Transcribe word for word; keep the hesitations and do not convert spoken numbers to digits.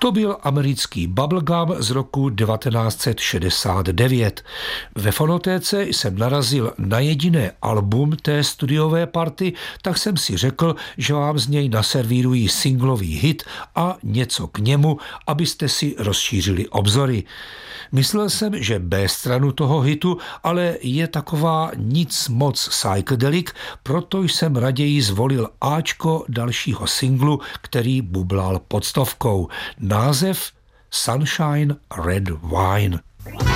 To byl americký bubblegum z roku devatenáct set šedesát devět. Ve fonotéce jsem narazil na jediné album té studiové party, tak jsem si řekl, že vám z něj naservíruji singlový hit a něco k němu, abyste si rozšířili obzory. Myslel jsem, že B stranu toho hitu, ale je taková nic moc psychedelic, proto jsem raději zvolil Ačko dalšího singlu, který bublal pod stovkou. Název Sunshine Red Wine.